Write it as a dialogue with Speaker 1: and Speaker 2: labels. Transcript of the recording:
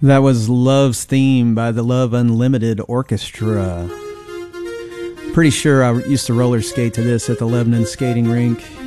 Speaker 1: That was Love's Theme by the Love Unlimited Orchestra. Pretty sure I used to roller skate to this at the Lebanon skating rink